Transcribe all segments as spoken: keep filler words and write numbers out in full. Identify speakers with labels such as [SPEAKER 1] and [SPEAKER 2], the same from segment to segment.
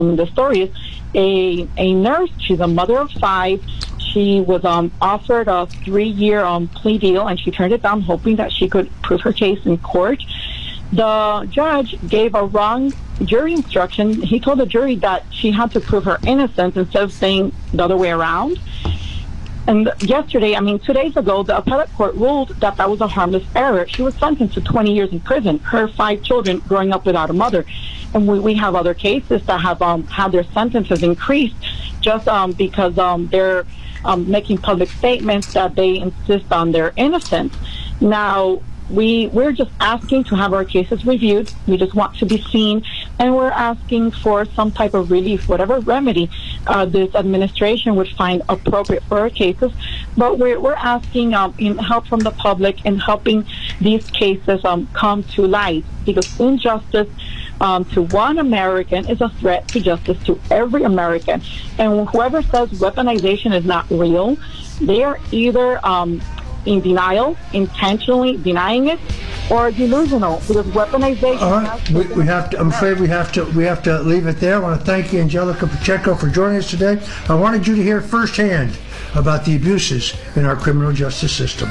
[SPEAKER 1] the story is a a nurse. She's a mother of five. She was um, offered a three-year um, plea deal, and she turned it down, hoping that she could prove her case in court. The judge gave a wrong jury instruction. He told the jury that she had to prove her innocence instead of saying the other way around. And yesterday, I mean, two days ago, the appellate court ruled that that was a harmless error. She was sentenced to twenty years in prison, her five children growing up without a mother. And we, we have other cases that have um, had their sentences increased just um, because um, they're um, making public statements that they insist on their innocence. Now, We, we're just asking to have our cases reviewed. We just want to be seen, and we're asking for some type of relief, whatever remedy uh, this administration would find appropriate for our cases. But we're, we're asking um, in help from the public in helping these cases um, come to light, because injustice um, to one American is a threat to justice to every American. And whoever says weaponization is not real, they are either um, in denial, intentionally denying it, or delusional, because weaponization.
[SPEAKER 2] All right, we, we have to. I'm afraid we have to. We have to leave it there. I want to thank you, Angelica Pacheco, for joining us today. I wanted you to hear firsthand about the abuses in our criminal justice system.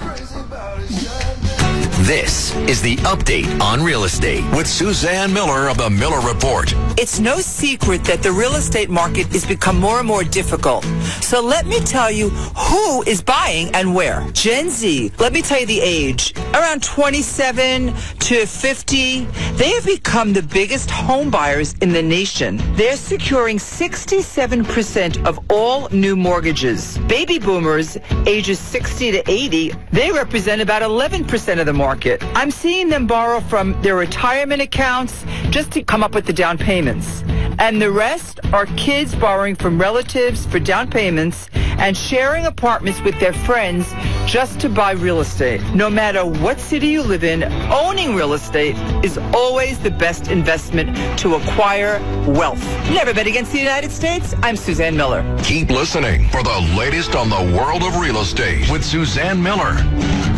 [SPEAKER 3] This is the Update on Real Estate with Suzanne Miller of the Miller Report.
[SPEAKER 4] It's no secret that the real estate market has become more and more difficult. So let me tell you who is buying and where. Gen Z, let me tell you the age, around twenty-seven to fifty, they have become the biggest home buyers in the nation. They're securing sixty-seven percent of all new mortgages. Baby boomers, ages sixty to eighty, they represent about eleven percent of the market. I'm seeing them borrow from their retirement accounts just to come up with the down payments. And the rest are kids borrowing from relatives for down payments and sharing apartments with their friends just to buy real estate. No matter what city you live in, owning real estate is always the best investment to acquire wealth. Never bet against the United States. I'm Suzanne Miller.
[SPEAKER 3] Keep listening for the latest on the world of real estate with Suzanne Miller.